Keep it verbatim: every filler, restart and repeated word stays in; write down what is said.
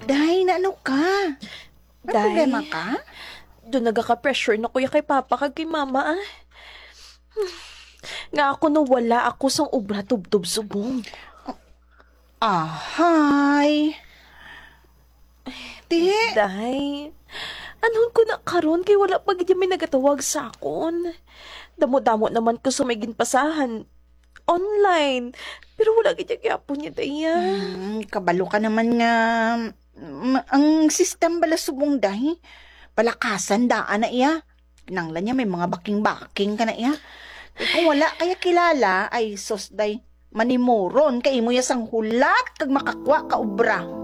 Day, na ano ka? May Day, problema ka? doon nagaka-pressure na kuya kay papa kag kay mama ah. Nga ako no wala ako sang ubra tubtob subong. Ahay. Di, Day, anhon ko na karon kay wala pa gid may nagatawag sa akon. Damo-damo naman ko sa may ginpasahan online. Pero wala gid gyapon niya daya. hmm, kabalo ka naman nga. Ma- ang system bala subong day. Palakasan daan na iya. Nanglan niya may mga baking-baking ka na iya. Eh, kung wala kaya kilala, ay sos day. Manimuron kay imo yasang hulat kag makakwa ka ubra.